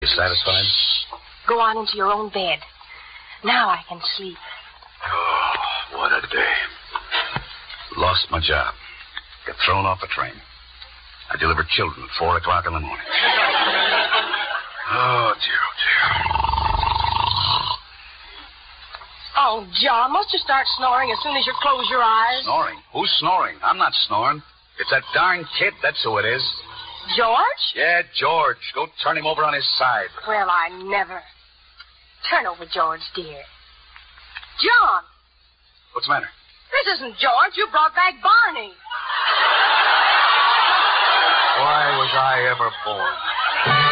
You satisfied? Go on into your own bed. Now I can sleep. Oh, what a day. Lost my job. Got thrown off a train. I delivered children at 4 o'clock in the morning. Oh, dear, oh, dear. Oh, John, must you start snoring as soon as you close your eyes? Snoring? Who's snoring? I'm not snoring. It's that darn kid, that's who it is. George? Yeah, George. Go turn him over on his side. Well, I never. Turn over, George, dear. John! What's the matter? This isn't George. You brought back Barney. Why was I ever born?